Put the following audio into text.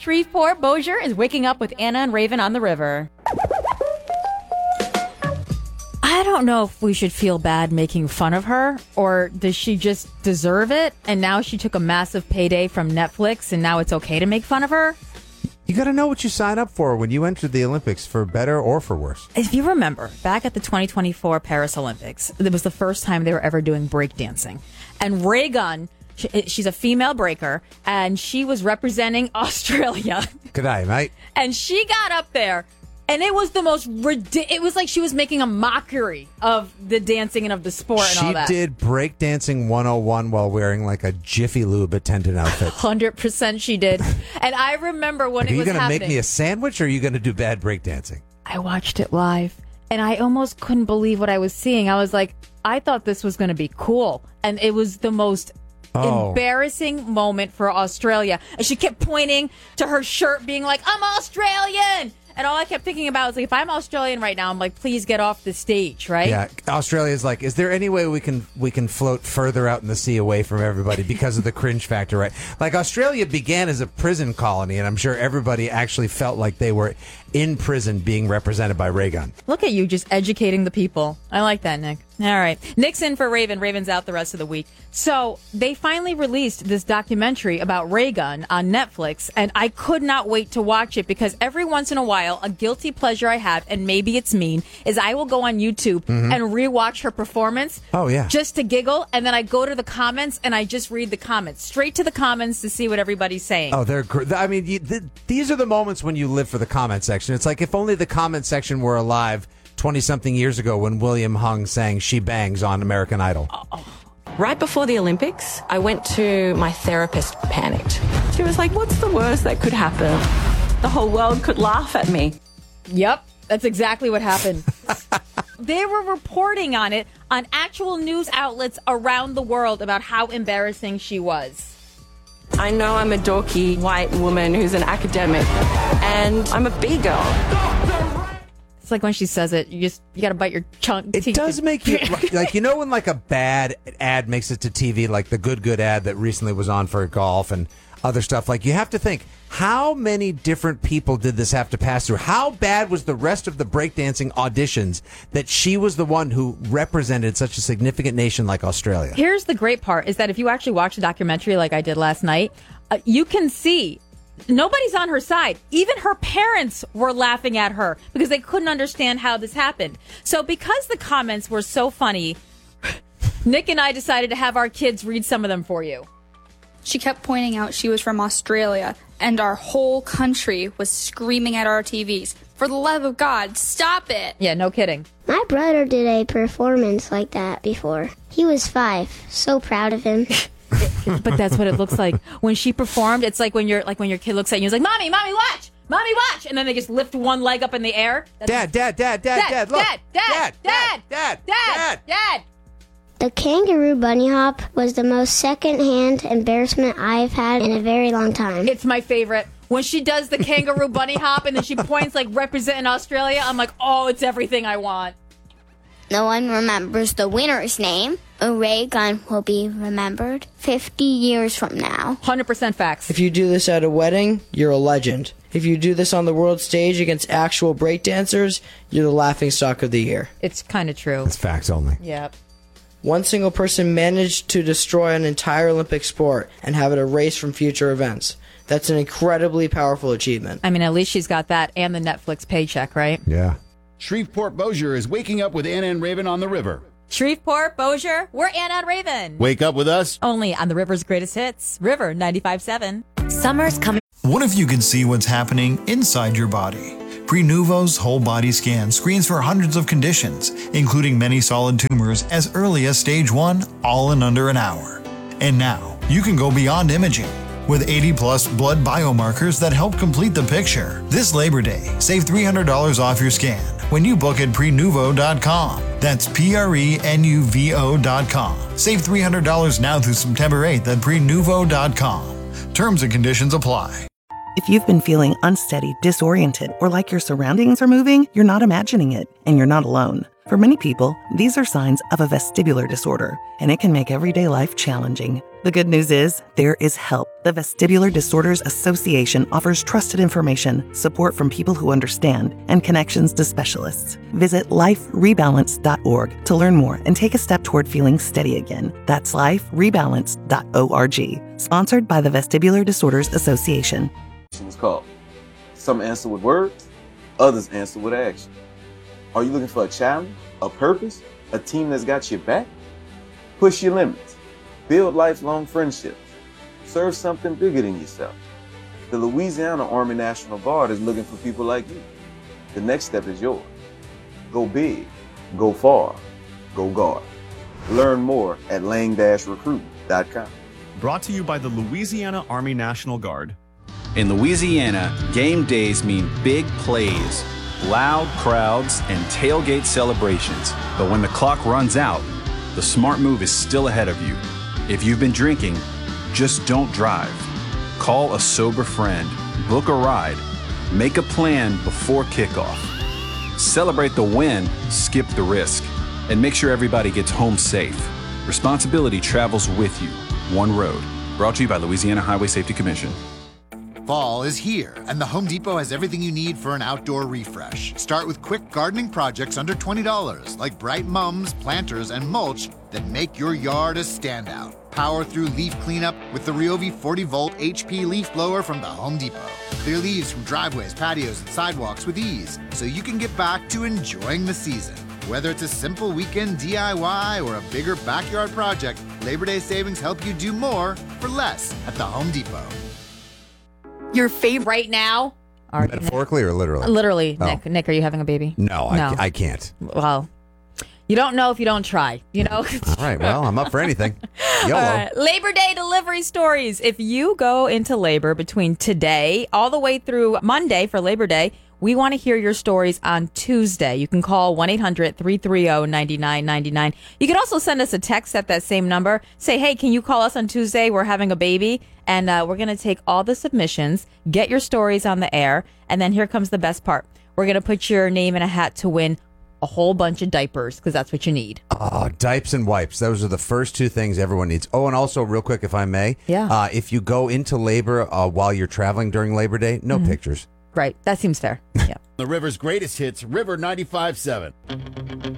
Shreveport Bossier is waking up with Anna and Raven on the river. I don't know if we should feel bad making fun of her, or does she just deserve it? And now she took a massive payday from Netflix, and now it's okay to make fun of her? You got to know what you sign up for when you enter the Olympics, for better or for worse. If you remember, back at the 2024 Paris Olympics, it was the first time they were ever doing breakdancing. And Ray Gunn, she's a female breaker, and she was representing Australia. Good day, mate. And she got up there, and it was the most ridiculous. It was like she was making a mockery of the dancing and of the sport and all that. She did breakdancing 101 while wearing like a Jiffy Lube attendant outfit. 100% she did. And I remember when it was happening. Are you going to make me a sandwich, or are you going to do bad breakdancing? I watched it live, and I almost couldn't believe what I was seeing. I was like, I thought this was going to be cool. And it was the most embarrassing moment for Australia. And she kept pointing to her shirt, being like, I'm Australian. And all I kept thinking about was, like, if I'm Australian right now, I'm like, please get off the stage, right? Yeah, Australia's like, is there any way we can float further out in the sea away from everybody because of the cringe factor, right? Like, Australia began as a prison colony, and I'm sure everybody actually felt like they were in prison being represented by Ray Gunn. Look at you just educating the people. I like that, Nick. All right. Nick's in for Raven. Raven's out the rest of the week. So they finally released this documentary about Ray Gunn on Netflix, and I could not wait to watch it because every once in a while, a guilty pleasure I have, and maybe it's mean, is I will go on YouTube and rewatch her performance. Oh, yeah. Just to giggle, and then I go to the comments and I just read the comments. Straight to the comments to see what everybody's saying. Oh, they're great. I mean, these are the moments when you live for the comment section. It's like if only the comment section were alive 20-something years ago when William Hung sang She Bangs on American Idol. Right before the Olympics, I went to my therapist, panicked. She was like, what's the worst that could happen? The whole world could laugh at me. Yep, that's exactly what happened. They were reporting on it on actual news outlets around the world about how embarrassing she was. I know I'm a dorky white woman who's an academic, and I'm a B-girl. It's like when she says it, you got to bite your teeth. It does make you, like, you know when like a bad ad makes it to TV, like the good ad that recently was on for golf and other stuff, like you have to think, how many different people did this have to pass through? How bad was the rest of the breakdancing auditions that she was the one who represented such a significant nation like Australia? Here's the great part, is that if you actually watch the documentary like I did last night, you can see nobody's on her side. Even her parents were laughing at her because they couldn't understand how this happened. So because the comments were so funny, Nick and I decided to have our kids read some of them for you. She kept pointing out she was from Australia, and our whole country was screaming at our TVs, for the love of God, stop it! Yeah, no kidding. My brother did a performance like that before. He was 5. So proud of him. But that's what it looks like. When she performed, it's like when your kid looks at you and is like, Mommy, watch! Mommy, watch! And then they just lift one leg up in the air. Dad, look. The kangaroo bunny hop was the most second-hand embarrassment I've had in a very long time. It's my favorite. When she does the kangaroo bunny hop and then she points like representing Australia, I'm like, oh, it's everything I want. No one remembers the winner's name. Ray Gunn will be remembered 50 years from now. 100% facts. If you do this at a wedding, you're a legend. If you do this on the world stage against actual breakdancers, you're the laughingstock of the year. It's kind of true. It's facts only. Yep. One single person managed to destroy an entire Olympic sport and have it erased from future events. That's an incredibly powerful achievement. I mean, at least she's got that and the Netflix paycheck, right? Yeah. Shreveport Bossier is waking up with Anna and Raven on the river. Shreveport, Bossier, we're Anna and Raven. Wake up with us. Only on the river's greatest hits, River 95.7. Summer's coming. What if you can see what's happening inside your body? Prenuvo's whole body scan screens for hundreds of conditions, including many solid tumors as early as stage 1, all in under an hour. And now, you can go beyond imaging. With 80-plus blood biomarkers that help complete the picture. This Labor Day, save $300 off your scan when you book at Prenuvo.com. That's Prenuvo.com. Save $300 now through September 8th at Prenuvo.com. Terms and conditions apply. If you've been feeling unsteady, disoriented, or like your surroundings are moving, you're not imagining it, and you're not alone. For many people, these are signs of a vestibular disorder, and it can make everyday life challenging. The good news is, there is help. The Vestibular Disorders Association offers trusted information, support from people who understand, and connections to specialists. Visit liferebalance.org to learn more and take a step toward feeling steady again. That's liferebalance.org. Sponsored by the Vestibular Disorders Association. It's called. Some answer with words, others answer with action. Are you looking for a challenge, a purpose, a team that's got your back? Push your limits. Build lifelong friendships. Serve something bigger than yourself. The Louisiana Army National Guard is looking for people like you. The next step is yours. Go big, go far, go guard. Learn more at lang-recruit.com. Brought to you by the Louisiana Army National Guard. In Louisiana, game days mean big plays, loud crowds, and tailgate celebrations. But when the clock runs out, the smart move is still ahead of you. If you've been drinking, just don't drive. Call a sober friend, book a ride, make a plan before kickoff. Celebrate the win, skip the risk, and make sure everybody gets home safe. Responsibility travels with you. One road. Brought to you by Louisiana Highway Safety Commission. Fall is here, and the Home Depot has everything you need for an outdoor refresh. Start with quick gardening projects under $20, like bright mums, planters, and mulch that make your yard a standout. Power through leaf cleanup with the Ryobi 40-volt HP leaf blower from the Home Depot. Clear leaves from driveways, patios, and sidewalks with ease, so you can get back to enjoying the season. Whether it's a simple weekend DIY or a bigger backyard project, Labor Day savings help you do more for less at the Home Depot. Your favorite right now? Metaphorically or literally? Literally, Oh. Nick. Nick, are you having a baby? No, I can't. Well, you don't know if you don't try, you know? All right, well, I'm up for anything. YOLO. All right. Labor Day delivery stories. If you go into labor between today all the way through Monday for Labor Day, we want to hear your stories on Tuesday. You can call 1-800-330-9999. You can also send us a text at that same number. Say, hey, can you call us on Tuesday? We're having a baby. And we're going to take all the submissions, get your stories on the air. And then here comes the best part. We're going to put your name in a hat to win a whole bunch of diapers, because that's what you need. Oh, diapers and wipes. Those are the first two things everyone needs. Oh, and also, real quick, if I may. Yeah. If you go into labor while you're traveling during Labor Day, no pictures. Right. That seems fair. Yeah. The River's greatest hits, River 95.7.